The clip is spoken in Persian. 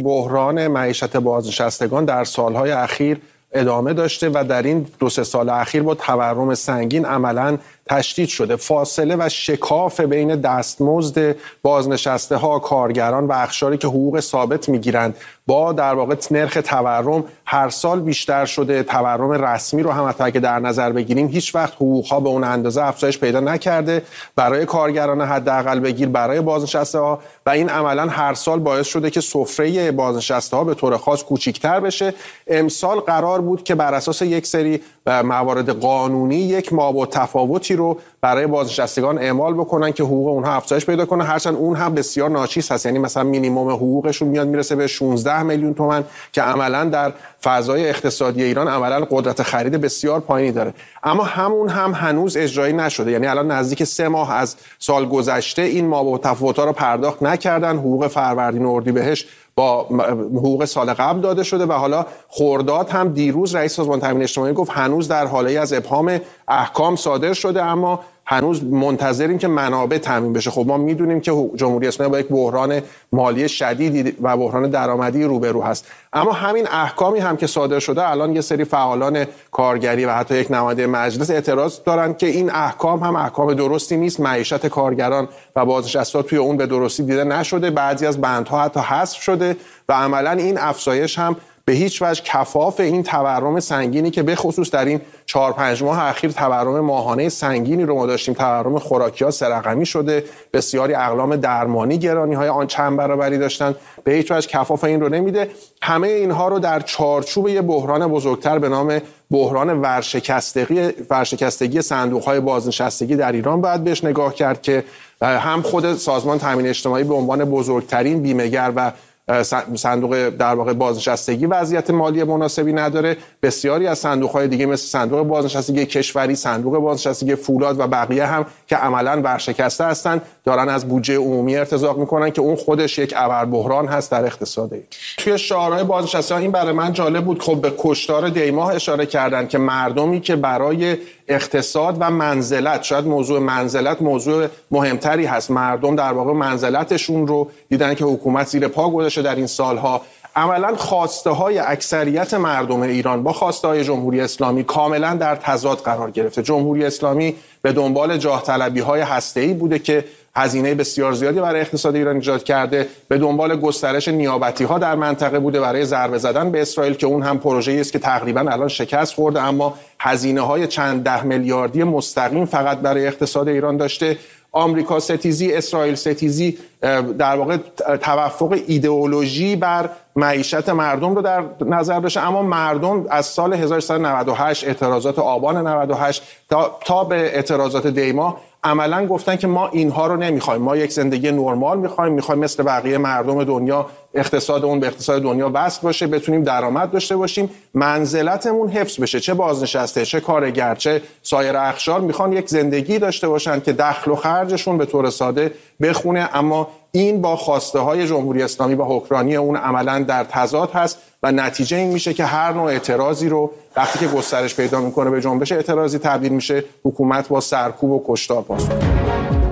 بحران معیشت بازنشستگان در سالهای اخیر ادامه داشته و در این 2-3 سال اخیر با تورم سنگین عملاً تشدید شده. فاصله و شکاف بین دستمزد بازنشسته ها، کارگران و اقشاری که حقوق ثابت میگیرند با در واقع نرخ تورم هر سال بیشتر شده. تورم رسمی رو هم حتی اگه در نظر بگیریم هیچ وقت حقوق ها به اون اندازه افزایش پیدا نکرده برای کارگران حداقل بگیر، برای بازنشسته ها، و این عملاً هر سال باعث شده که سفره بازنشسته ها به طور خاص کوچیک‌تر بشه. امسال قرار بود که بر اساس یک سری موارد قانونی یک مابع‌التفاوتی رو برای بازنشستگان اعمال بکنن که حقوق اونها افزایش پیدا کنه، هرچند اون هم بسیار ناچیز هست. یعنی مثلا مینیمم حقوقشون میاد میرسه به 16 میلیون تومان که عملاً در فضای اقتصادی ایران عملاً قدرت خرید بسیار پایینی داره. اما همون هم هنوز اجرایی نشده. یعنی الان نزدیک 3 ماه از سال گذشته این مابع‌التفاوت‌ها رو پرداخت نکردن. حقوق فروردین و اردیبهشت با حقوق سال قبل داده شده و حالا خرداد هم دیروز رئیس سازمان تامین اجتماعی گفت هنوز در حاله از ابهام احکام صادر شده، اما هنوز منتظریم که منابع تامین بشه. خب ما میدونیم که جمهوری اسلامی با یک بحران مالی شدیدی و بحران درآمدی روبرو هست، اما همین احکامی هم که صادر شده الان یه سری فعالان کارگری و حتی یک نماینده مجلس اعتراض دارن که این احکام هم احکام درستی نیست. معیشت کارگران و بازنشسته‌ها توی اون به درستی دیده نشده، بعضی از بندها حتی حذف شده و عملاً این افزایش هم به هیچ وجه کفاف این تورم سنگینی که به خصوص در این 4-5 ماه اخیر تورم ماهانه سنگینی رو ما داشتیم. تورم خوراکی‌ها 3 رقمی شده، بسیاری اقلام درمانی گرانی‌های آن چند برابری داشتن، به هیچ وجه کفاف این رو نمیده. همه اینها رو در چارچوب یه بحران بزرگتر به نام بحران ورشکستگی صندوق‌های بازنشستگی در ایران باید بهش نگاه کرد که هم خود سازمان تامین اجتماعی به عنوان بزرگترین بیمه‌گر و صندوق در واقع بازنشستگی وضعیت مالی مناسبی نداره. بسیاری از صندوق‌های دیگه مثل صندوق بازنشستگی کشوری، صندوق بازنشستگی فولاد و بقیه هم که عملاً ورشکسته هستن دارن از بودجه عمومی ارتزاق میکنن که اون خودش یک ابربحران هست در اقتصاد. توی شعارهای بازنشستگان این برای من جالب بود، خب به کشتار دیماه اشاره کردن که مردمی که برای اقتصاد و منزلت، شاید موضوع منزلت موضوع مهمتری هست، مردم در واقع منزلتشون رو دیدن که حکومت زیر پا گذاشته در این سالها. عملاً خواسته های اکثریت مردم ایران با خواسته های جمهوری اسلامی کاملاً در تضاد قرار گرفته. جمهوری اسلامی به دنبال جاه طلبی های هسته‌ای بوده که هزینه بسیار زیادی برای اقتصاد ایران ایجاد کرده، به دنبال گسترش نیابتی ها در منطقه بوده برای ضربه زدن به اسرائیل که اون هم پروژه‌ای است که تقریباً الان شکست خورده، اما هزینه های چند ده میلیاردی مستقیم فقط برای اقتصاد ایران داشته. آمریکا ستیزی، اسرائیل ستیزی، در واقع توافق ایدئولوژی بر معیشت مردم رو در نظر داشته، اما مردم از سال 1398 اعتراضات آبان 98 تا به اعتراضات دیماه عملاً گفتن که ما اینها رو نمیخوایم، ما یک زندگی نرمال میخوایم مثل بقیه مردم دنیا اقتصادمون به اقتصاد دنیا وصل باشه، بتونیم درآمد داشته باشیم، منزلتمون حفظ بشه، چه بازنشسته چه کارگر چه سایر اقشار میخوان یک زندگی داشته باشن که دخل و خرجشون به طور ساده بخونه. اما این با خواسته های جمهوری اسلامی و حکمرانی اون عملاً در تضاد هست و نتیجه این میشه که هر نوع اعتراضی رو وقتی که گسترش پیدا میکنه به جنبش اعتراضی تبدیل میشه، حکومت با سرکوب و کشتار پاسخ